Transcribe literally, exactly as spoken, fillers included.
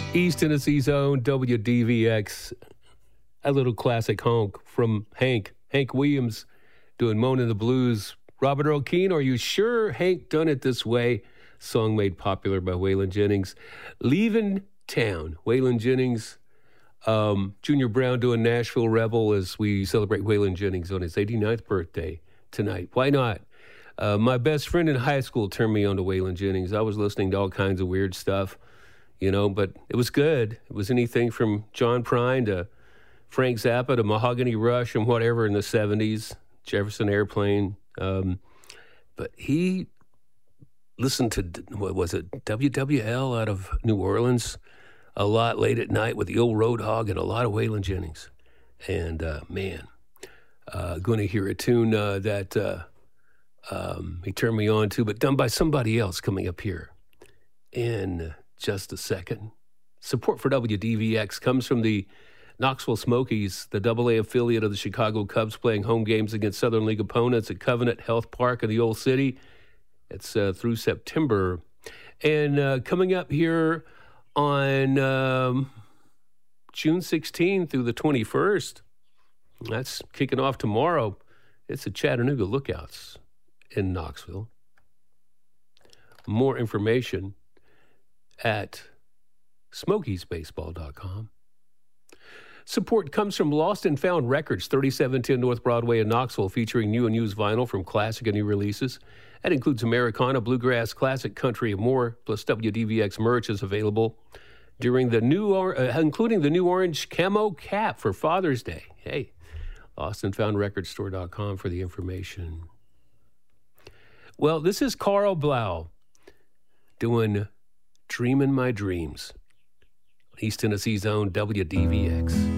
East Tennessee's own W D V X. A little classic honk from Hank. Hank Williams doing Moanin' the Blues. Robert Earl Keen, Are You Sure Hank Done It This Way? Song made popular by Waylon Jennings. Leaving Town. Waylon Jennings. Um, Junior Brown doing Nashville Rebel as we celebrate Waylon Jennings on his eighty-ninth birthday tonight. Why not? Uh, my best friend in high school turned me on to Waylon Jennings. I was listening to all kinds of weird stuff, you know, but it was good. It was anything from John Prine to Frank Zappa to Mahogany Rush and whatever in the seventies, Jefferson Airplane. Um, but he listened to, what was it, W W L out of New Orleans a lot late at night with the old Roadhog and a lot of Waylon Jennings. And, uh, man, uh, going to hear a tune uh, that uh, um, he turned me on to, but done by somebody else coming up here in just a second. Support for W D V X comes from the Knoxville Smokies, the double A affiliate of the Chicago Cubs, playing home games against Southern League opponents at Covenant Health Park in the Old City. It's uh, through September. And uh, coming up here on um, June sixteenth through the twenty-first, that's kicking off tomorrow. It's the Chattanooga Lookouts in Knoxville. More information at smokies baseball dot com. Support comes from Lost and Found Records, thirty-seven ten North Broadway in Knoxville, featuring new and used vinyl from classic and new releases. That includes Americana, bluegrass, classic, country, and more, plus W D V X merch is available during the new, uh, including the new orange camo cap for Father's Day. Hey, lost and found record store dot com for the information. Well, this is Carl Blau doing Dreamin' My Dreams. East Tennessee's own W D V X.